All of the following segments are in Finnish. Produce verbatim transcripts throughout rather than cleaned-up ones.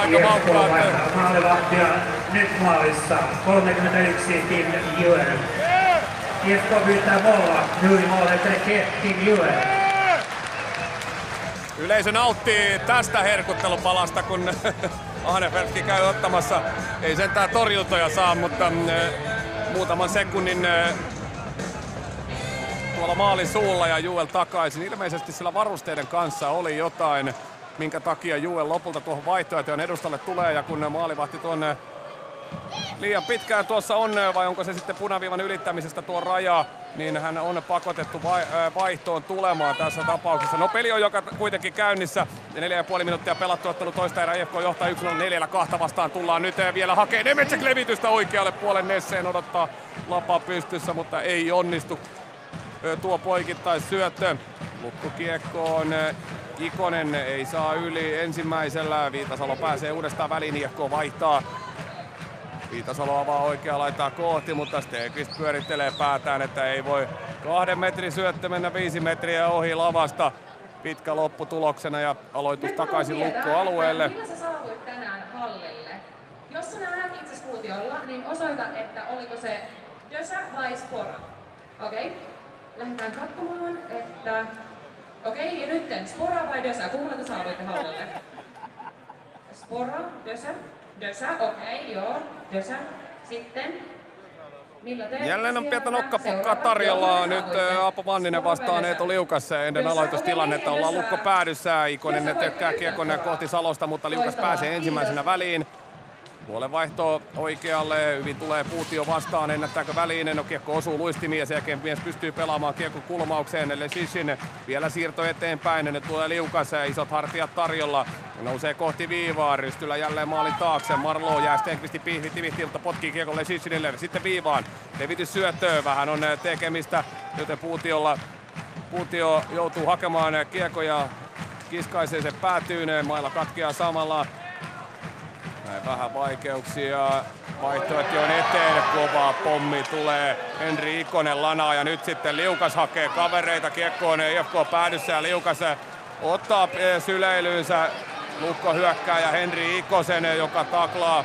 aika maukkaat. Maalivahtia nyt maalissa kolmekymmentäyksi Kim Juel. I F K pyytää molla. Nyt maalle tekee Kim Juel. Yleisö nauttii tästä herkuttelupalasta, kun Ahnefeldtkin käy ottamassa. Ei sentään torjuntoja saa, mutta äh, muutaman sekunnin äh, tuolla maalin suulla ja Juel takaisin. Ilmeisesti sillä varusteiden kanssa oli jotain, minkä takia Juel lopulta tuohon vaihtoehtojen edustalle tulee. Ja kun maalivahti tuonne liian pitkään tuossa on, vai onko se sitten punaviivan ylittämisestä tuo raja, niin hän on pakotettu vaihtoon tulemaan tässä tapauksessa. No peli on joka kuitenkin käynnissä. Neljä ja puoli minuuttia pelattu, ottelu toista erää. I F K johtaa yksi nolla neljällä kahta vastaan. Tullaan nyt vielä hakee Nemetsek levitystä oikealle puolen Nesseen. Odottaa lapaa pystyssä, mutta ei onnistu tuo poikittais syöttö. Lukkokiekkoon. Ikonen ei saa yli ensimmäisellä. Viitasalo pääsee uudestaan väliin. I F K vaihtaa. Viitasalo avaa oikeaa laitaa kohti, mutta Stegqvist pyörittelee päätään, että ei voi kahden metrin syöttö mennä viisi metriä ohi lavasta. Pitkä lopputuloksena ja aloitus takaisin Lukko-alueelle. Millä sä saavuit tänään hallille? Jos sä näet itse kuutiolla, niin osoita, että oliko se Dösä vai Spora. Okei, okay. Lähdetään katsomaan, että... Okei, okay, ja nyt Spora vai Dösä? Kummalla te saavuitte hallille? Spora, Dösä. Dösä, okei, okay, joo, Dösä. Sitten, millä te... Jälleen on pientä nokkapokkaa tarjolla. Nyt Aapo Manninen vastaan Eetu Liukas ennen aloitustilannetta. Ollaan Lukko päädyssä. Ikonen tökkää kiekon kohti Salosta, mutta Liukas pääsee ensimmäisenä väliin. Puolen vaihto oikealle. Hyvin tulee Puutio vastaan. Ennättääkö väliin? No kiekko osuu luistimiin ja sen jälkeen mies pystyy pelaamaan kiekko kulmaukseen. Lesishin vielä siirto eteenpäin. Nyt tulee Liukas. Isot hartiat tarjolla. Nousee kohti viivaa. Rystyllä jälleen maalin taakse. Marlo jää Stenqvisti pihvi Tivihtiltä. Potkii kiekon Lesishinille. Sitten viivaan. Levitys syöttöön. Vähän on tekemistä. Joten Puutiolla, Puutio joutuu hakemaan kiekoja. Kiskaisee sen päätyyn. Mailla katkeaa samalla. Näin vähän vaikeuksia. Vaihtoehto on eteen. Kova pommi tulee. Henri Ikonen lanaa ja nyt sitten Liukas hakee kavereita kiekkoon. I F K päädyssä ja Liukas ottaa syleilyynsä. Lukko hyökkää ja Henri Ikosen, joka taklaa.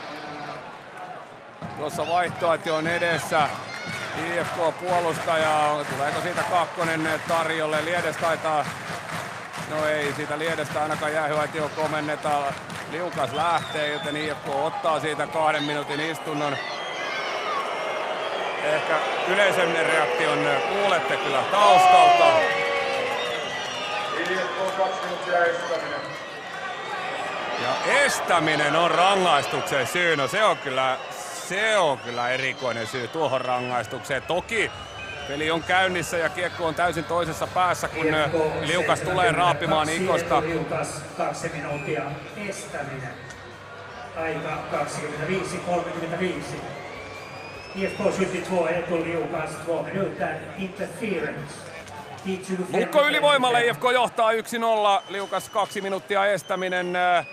Tuossa vaihtoehto on edessä. I F K-puolustaja. Tuleeko siitä kakkonen tarjolle? Liedes taitaa... No ei siitä Liedestä ainakaan jäähyätio komenneta. Liukas lähtee, joten I F K ottaa siitä kahden minuutin istunnon. Ehkä yleisön reaktion kuulette kyllä taustalta. I F K kaksi minuuttia estäminen. Ja estäminen on rangaistuksen syy. No se on kyllä, se on kyllä erikoinen syy tuohon rangaistukseen. Toki peli on käynnissä ja kiekko on täysin toisessa päässä, kun Liukas tulee raapimaan Ikosta. Liukas kaksi minuuttia estäminen. Aika kaksikymmentäviisi kolmekymmentäviisi. I F K sjuttiotvå, Eetu Liukas, två minuter interference. Lukko ylivoimalle, I F K johtaa yksi nolla. Liukas kaksi minuuttia estäminen.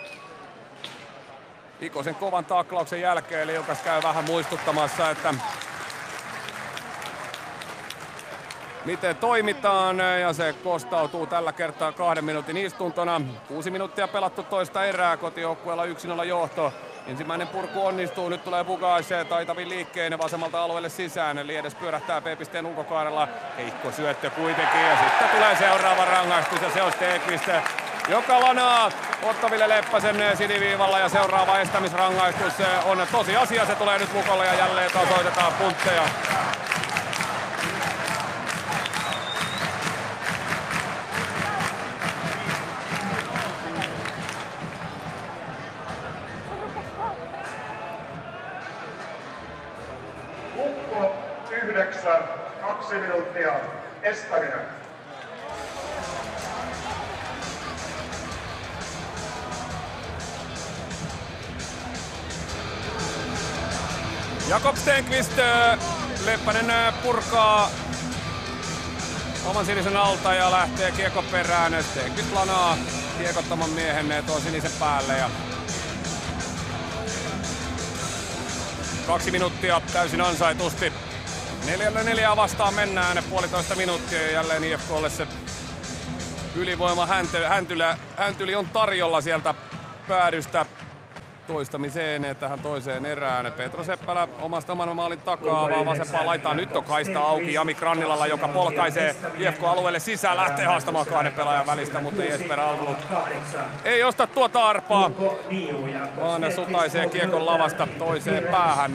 Ikosen kovan taklauksen jälkeen Liukas käy vähän muistuttamassa, että miten toimitaan, ja se kostautuu tällä kertaa kahden minuutin istuntona. Kuusi minuuttia pelattu toista erää, kotijoukkueella yksi nolla johto. Ensimmäinen purku onnistuu, nyt tulee Bugais taitavin liikkeen vasemmalta alueelle sisään. Liedes pyörähtää P-pisteen ulkokaarella, heikko syöttö kuitenkin, ja sitten tulee seuraava rangaistus, ja se on Stegqvist, joka lanaa Otto-Ville Leppäsen siniviivalla, ja seuraava estämisrangaistus on tosiasia, se tulee nyt Lukolle, ja jälleen tasoitetaan puntteja. yhdeksän, kaksi minuuttia, estäminen. Jakob Stenqvist, Leppänen purkaa oman sinisen alta ja lähtee kiekko perään. Stenqvist lanaa kiekottoman miehen tuon sinisen päälle. Ja kaksi minuuttia täysin ansaitusti. Neljällä neljää vastaan mennään, puolitoista minuuttia ja jälleen I F K:lle se ylivoima hänty, häntylä, häntyli on tarjolla sieltä päädystä. toistamiseen tähän toiseen erään. Petro Seppälä omasta oman maalin takaa, vaan vasempaan laitaan. Nyt on kaista auki Jami Krannilalla, joka polkaisee I F K-alueelle sisään. Lähtee haastamaan kahden pelaajan välistä, mutta Jesper Alvlut ei osta tuota arpaa, vaan sutaisee kiekon lavasta toiseen päähän.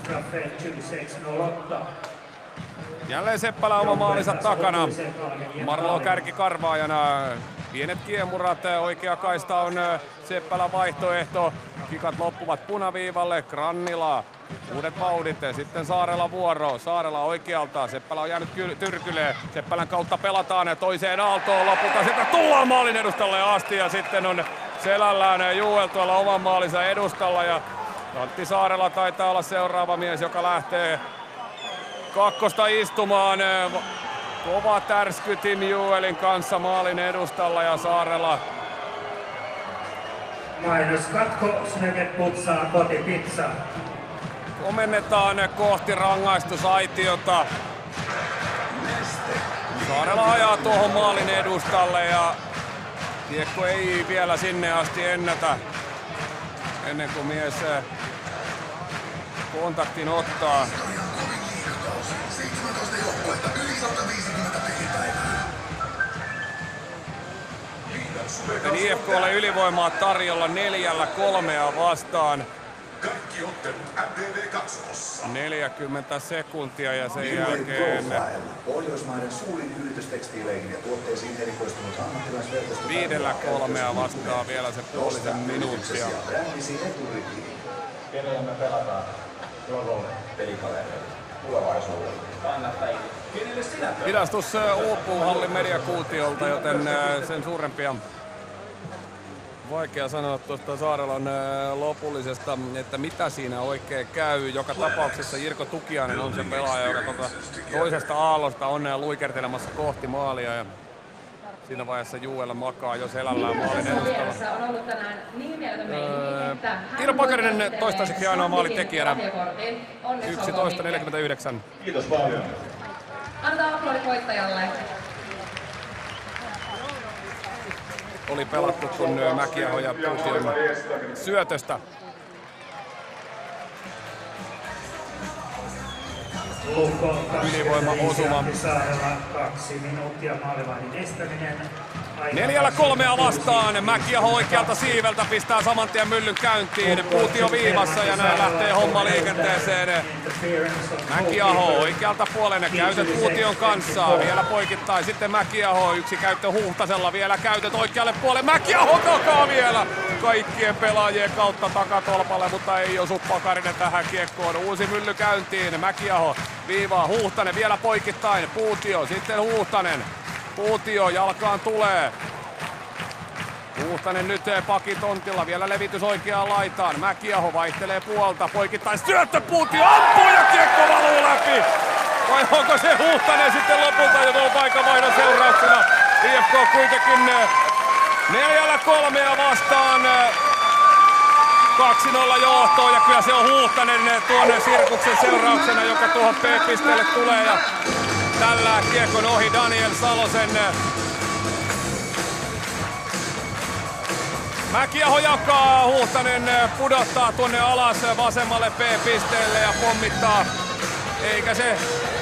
Jälleen Seppälä oma maalinsa takana. Marlo kärki karvaajana. Pienet kiemurat, oikea kaista on Seppälän vaihtoehto. Kikat loppuvat punaviivalle, Krannila. Uudet vauhdit, sitten Saarela vuoro. Saarela oikealta, Seppälä on jäänyt tyrkyleen. Seppälän kautta pelataan toiseen aaltoon. Lopulta sitä tullaan maalin edustalle asti ja sitten on selällään Juuel tuolla oman maalinsa edustalla. Ja Antti Saarela taitaa olla seuraava mies, joka lähtee kakkosta istumaan. Kova tärsky Tim Juuelin kanssa maalin edustalla ja Saarela. Mainoskatko, Snöget putsaa kotipizza. Komennetaan kohti rangaistusaitiota. Saarela ajaa tuohon maalin edustalle ja kiekko ei vielä sinne asti ennätä ennen kuin mies kontaktin ottaa. I F K:lle ylivoimaa tarjolla neljällä kolmea vastaan. neljäkäkymmentä sekuntia ja sen jälkeen Pohjoismaiden suurin yritystekstiileihin ja tuotteisiin erikoistunut ammattilaisverkosto viidellä kolmea vastaan vielä se puolisen minuuttia. Kenellä me pelataan? Rolle pelikavereille. Tulevaisuudelle. Kannattajille. Kenelle sinä pelaat? Hidastus uupuu hallin mediakuutiolta, joten sen suurempia vaikea sanoa tuosta Saarelan lopullisesta, että mitä siinä oikein käy. Joka tapauksessa Jirko Tukiainen on se pelaaja, joka tuota toisesta aallosta on luikertelemassa kohti maalia. Ja siinä vaiheessa Juuella makaa jo selällään maalin edustalla. On ollut tänään niin mieletön meininki, että hän Iiro Pakarinen toistaiseksi ainoa maalitekijänä. lahjakortin. Onneksi yksitoista olkoon neljäkymmentäyhdeksän. Kiitos paljon. Annetaan aplodit voittajalle. Oli pelattu kun Mäkiaho ja Puution syötöstä. Lukko Ylivoima osuma. Saarella kaksi minuuttia maalivahdin estäminen. Neljällä kolmea vastaan. Mäkiaho oikealta siiveltä pistää saman tien myllyn käyntiin. Puutio viivassa ja näin lähtee homma liikenteeseen. Mäkiaho oikealta puolen käytöt Puution kanssa. Vielä poikittain sitten Mäkiaho. Yksi käyttö Huhtasella. Vielä käytöt oikealle puolelle. Mäkiaho takaa vielä. Kaikkien pelaajien kautta takatolpalle, mutta ei osu Pakarinen tähän kiekkoon. Uusi mylly käyntiin. Mäkiaho viivaa. Huhtanen vielä poikittain. Puutio. Sitten Huhtanen. Puutio jalkaan tulee. Huhtanen nyt pakitontilla, vielä levitys oikeaan laitaan. Mäkiaho vaihtelee puolta, poikittain syöttö, Puutio ampuu ja kiekko valuu läpi. Vai onko se Huhtanen sitten lopulta jo tuon paikanvaihdon seurauksena? I F K kuitenkin neljällä kolmea vastaan. kaksi nolla johtoon ja kyllä se on Huhtanen tuon sirkuksen seurauksena, joka tuohon P-pisteelle tulee. Ja tällä kiekon ohi Daniel Salosen. Mäkiaho jakaa, Huhtanen pudottaa tuonne alas vasemmalle P-pisteelle ja pommittaa. Eikä se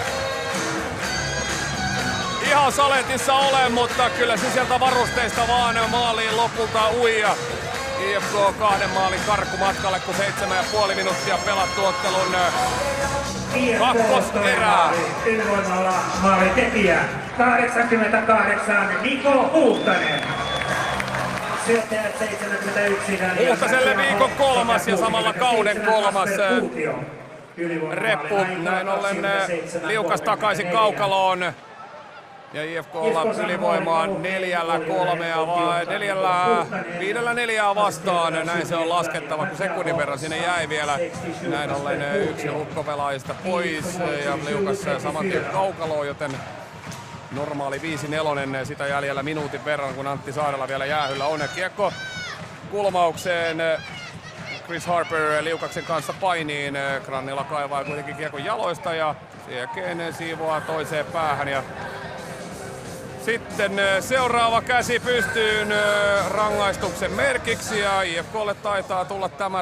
ihan saletissa ole, mutta kyllä se sieltä varusteista vaan maaliin lopulta uija. I F K kahden maalin karkumatkalle, kun seitsemän ja puoli minuuttia pelattu ottelun kakkoserää. Ylivoimalla maalitekijä kahdeksankymmentäkahdeksan Niko Huhtanen. Syöttäjät seitsemänkymmentäyksi. Huhtaselle viikon kolmas ja samalla kauden kolmas reppu. Näin ollen liukas takaisin kaukaloon. Ja I F K:lla ylivoimaa neljällä kolmea, vai neljällä, viidellä neljää vastaan. Näin se on laskettava, kun sekunnin verran sinne jäi vielä. Näin ollen yksi hukkopelaajista pois ja liukas saman tien kaukaloon, joten normaali viisi neljä sitä jäljellä minuutin verran, kun Antti Saarela vielä jäähyllä on. Kiekko kulmaukseen. Chris Harper liukaksen kanssa painiin. Krannila kaivaa kuitenkin kiekon jaloista ja sen jälkeen siivoaa toiseen päähän. Ja sitten seuraava käsi pystyyn rangaistuksen merkiksi ja I F K:lle taitaa tulla tämä